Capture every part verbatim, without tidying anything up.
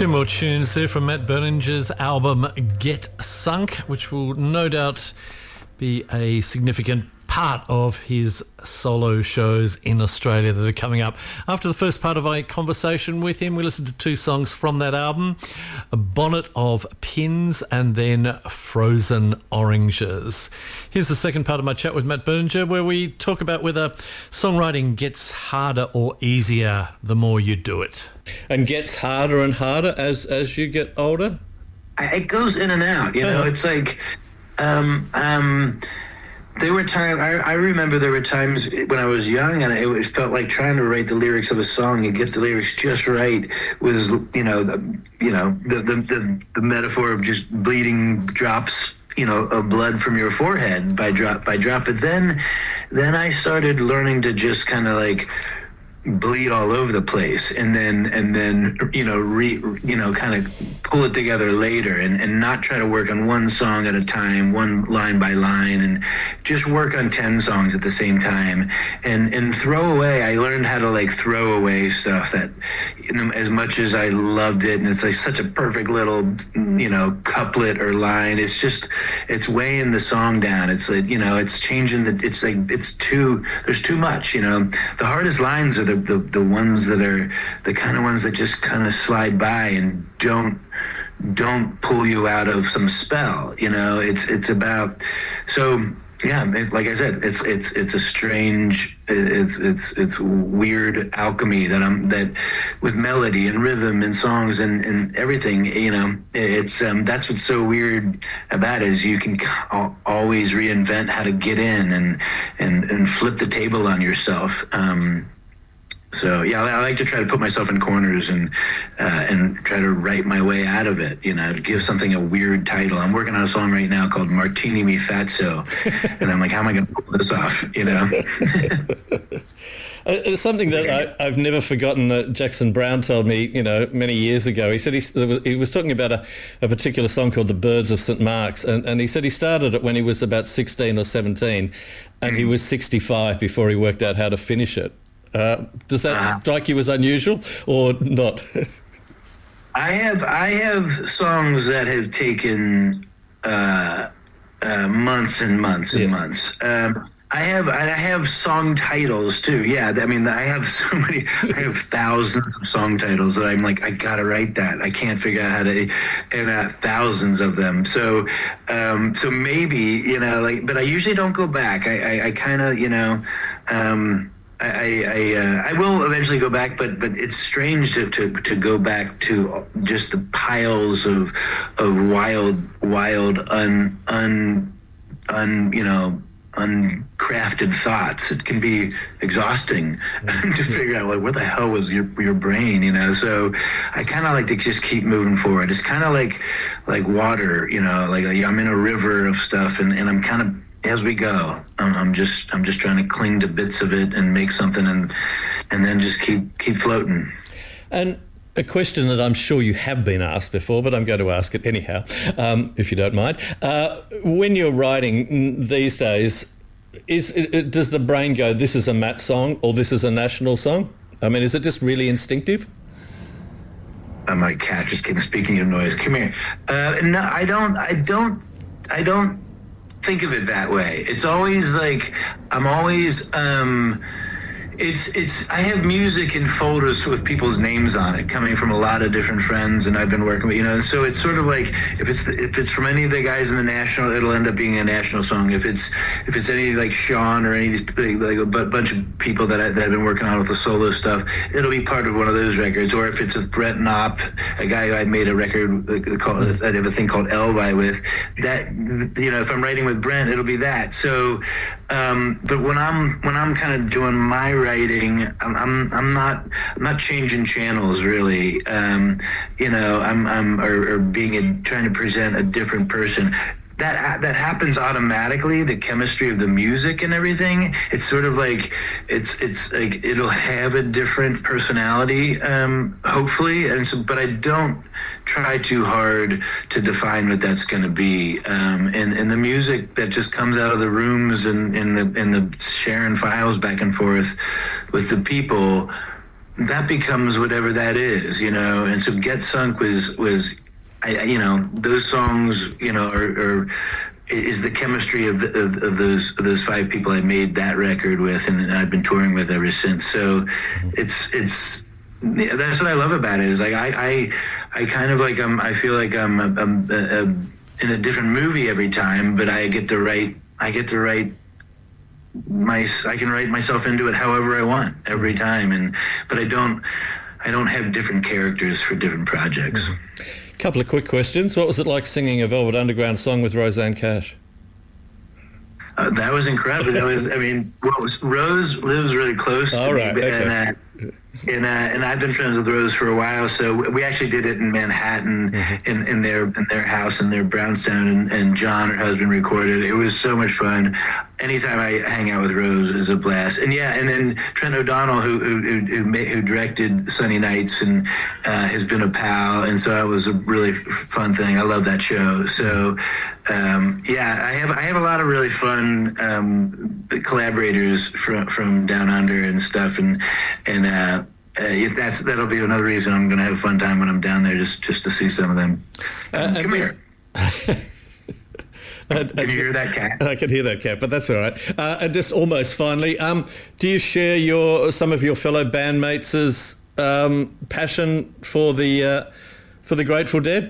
Two more tunes there from Matt Berninger's album Get Sunk, which will no doubt be a significant part of his solo shows in Australia that are coming up. After the first part of a conversation with him, we listened to two songs from that album, A Bonnet of Pins and then Frozen Oranges. Here's the second part of my chat with Matt Berninger, where we talk about whether songwriting gets harder or easier the more you do it. And gets harder and harder as, as you get older? It goes in and out, you know. Uh-huh. It's like... um um There were times, I, I remember there were times when I was young and it felt like trying to write the lyrics of a song and get the lyrics just right was, you know, the, you know, the, the, the, the metaphor of just bleeding drops, you know, of blood from your forehead by drop by drop. But then, then I started learning to just kind of like bleed all over the place and then and then you know re you know kind of pull it together later and and not try to work on one song at a time, one line by line, and just work on ten songs at the same time and and throw away. I learned how to like throw away stuff that, you know, as much as I loved it and it's like such a perfect little, you know, couplet or line, it's just it's weighing the song down. It's like, you know, it's changing the it's like it's too there's too much, you know. The hardest lines are the The, the the ones that are the kind of ones that just kind of slide by and don't don't pull you out of some spell, you know. It's it's about so yeah. It's, like I said, it's it's it's a strange, it's it's it's weird alchemy that I'm that with melody and rhythm and songs and, and everything. You know, it's um, that's what's so weird about it, is you can always reinvent how to get in and and and flip the table on yourself. Um, So yeah, I like to try to put myself in corners and uh, and try to write my way out of it. You know, give something a weird title. I'm working on a song right now called "Martini Mi Fatso," and I'm like, how am I going to pull this off? You know. Uh, something that I, I've never forgotten that Jackson Browne told me, you know, many years ago. He said he, he was talking about a, a particular song called "The Birds of Saint Mark's," and, and he said he started it when he was about sixteen or seventeen, and he was sixty-five before he worked out how to finish it. Uh, does that uh, strike you as unusual or not? I have I have songs that have taken uh, uh, months and months and yes. months. Um, I have I have song titles too. Yeah, I mean I have so many. I have thousands of song titles that I'm like I gotta write that. I can't figure out how to, and uh, thousands of them. So um, so maybe, you know, like, but I usually don't go back. I I, I kind of, you know. Um, I I, uh, I will eventually go back, but but it's strange to, to, to go back to just the piles of of wild wild un un un you know uncrafted thoughts. It can be exhausting to figure out like where the hell was your your brain, you know. So I kind of like to just keep moving forward. It's kind of like like water, you know. Like I'm in a river of stuff, and, and I'm kind of. As we go, I'm, I'm just I'm just trying to cling to bits of it and make something, and and then just keep keep floating. And a question that I'm sure you have been asked before, but I'm going to ask it anyhow, um, if you don't mind. Uh, when you're writing these days, is it, does the brain go, "This is a Matt song" or "This is a national song"? I mean, is it just really instinctive? Uh, my cat just keeps speaking of noise. Come here. Uh, no, I don't. I don't. I don't. think of it that way. It's always like I'm always um it's it's I have music in folders with people's names on it coming from a lot of different friends, and I've been working with, you know, so it's sort of like if it's the, if it's from any of the guys in the national, it'll end up being a national song. If it's if it's any like Sean or any of these like a bunch of people that, I, that I've been working on with the solo stuff, it'll be part of one of those records. Or if it's with Brent Knopp, a guy who I made a record called, I have a thing called Elvi with, that, you know, if I'm writing with Brent, it'll be that. So um but when I'm when I'm kind of doing my writing, I'm, I'm I'm not I'm not changing channels really. Um, you know, I'm I'm or, or being a, trying to present a different person. That that happens automatically. The chemistry of the music and everything. It's sort of like it's it's like it'll have a different personality, um, hopefully. And so, but I don't try too hard to define what that's going to be. Um, and and the music that just comes out of the rooms and in the in the sharing files back and forth with the people. that becomes whatever that is, you know. And so Get Sunk was was, I, you know, those songs, you know, are, are is the chemistry of, the, of of those of those five people I made that record with, and I've been touring with ever since. So it's it's yeah, that's what I love about it. Is like I I, I kind of like I'm I feel like I'm, I'm a, a, in a different movie every time, but I get to write I get to write my I can write myself into it however I want every time, and but I don't I don't have different characters for different projects. Mm-hmm. Couple of quick questions. What was it like singing a Velvet Underground song with Rosanne Cash? Uh, that was incredible. That was, I mean, what was, Rose lives really close to All right, me, okay. and, uh, and, uh, and I've been friends with Rose for a while. So we actually did it in Manhattan, mm-hmm. in, in their in their house in their brownstone, and, and John, her husband, recorded. It was so much fun. Anytime I hang out with Rose is a blast. And yeah, and then Trent O'Donnell, who who who, who, who directed Sunny Nights, and uh, has been a pal, and so that was a really fun thing. I love that show. So um, yeah, I have I have a lot of really fun um, collaborators from from down under and stuff, and and. Uh, Uh, if that's that'll be another reason I'm going to have a fun time when I'm down there, just just to see some of them. Uh, Come here. Can you hear that cat? I can hear that cat, but that's all right. Uh, and just almost finally, um, do you share your some of your fellow bandmates' um, passion for the uh, for the Grateful Dead?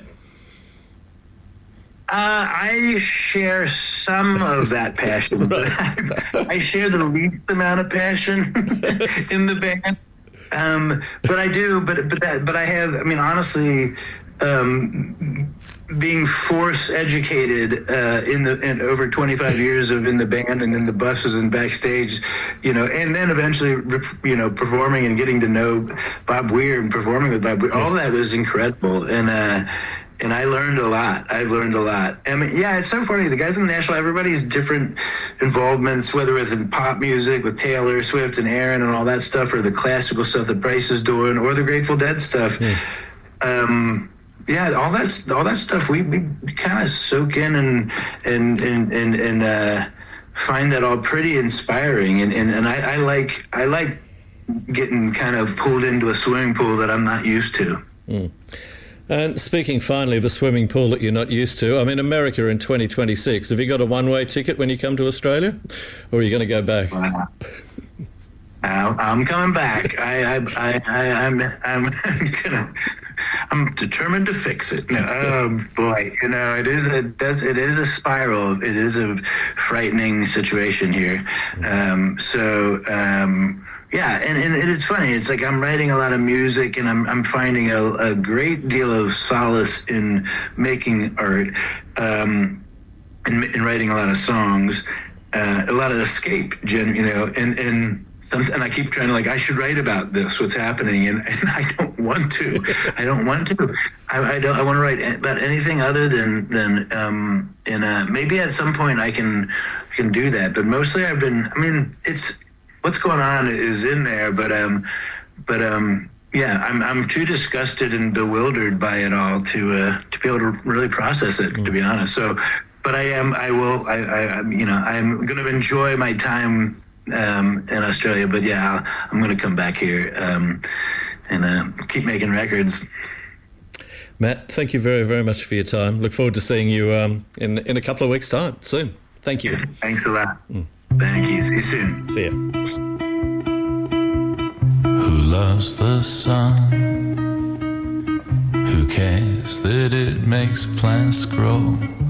Uh, I share some of that passion, but I, I share the least amount of passion in the band. Um, but I do, but but that, but I have. I mean, honestly, um, being force educated uh, in the in over twenty-five years of in the band and in the buses and backstage, you know, and then eventually, you know, performing and getting to know Bob Weir and performing with Bob Weir, all that was incredible, and. Uh, And I learned a lot. I've learned a lot. I mean, yeah, it's so funny. The guys in the National, everybody's different involvements, whether it's in pop music with Taylor Swift and Aaron and all that stuff, or the classical stuff that Bryce is doing, or the Grateful Dead stuff. Yeah, um, yeah all that all that stuff we, we kind of soak in and and and and, and uh, find that all pretty inspiring. And and, and I, I like I like getting kind of pulled into a swimming pool that I'm not used to. Mm. And speaking finally of a swimming pool that you're not used to, I'm in America in twenty twenty-six. Have you got a one-way ticket when you come to Australia, or are you going to go back? Wow. I'm coming back. I, I, I, I I'm, I'm gonna, I'm determined to fix it. No, oh boy, you know, it is a, does, it is a spiral. It is a frightening situation here. Um, so. Um, Yeah, and, and it's funny. It's like I'm writing a lot of music, and I'm I'm finding a, a great deal of solace in making art, um, and, and writing a lot of songs, uh, a lot of escape, you know, and and some, and I keep trying to like I should write about this, what's happening, and, and I don't want to. I don't want to. I, I don't. I want to write about anything other than than um, and uh, maybe at some point I can can do that, but mostly I've been. I mean, it's. What's going on is in there, but um, but um, yeah, I'm I'm too disgusted and bewildered by it all to uh, to be able to really process it, mm. to be honest. So, but I am, I will, I, I you know, I'm going to enjoy my time um, in Australia. But yeah, I'll, I'm going to come back here um, and uh, keep making records. Matt, thank you very very much for your time. Look forward to seeing you um, in in a couple of weeks' time soon. Thank you. Thanks a lot. Mm. Thank you. See you soon. See ya. Who loves the sun? Who cares that it makes plants grow?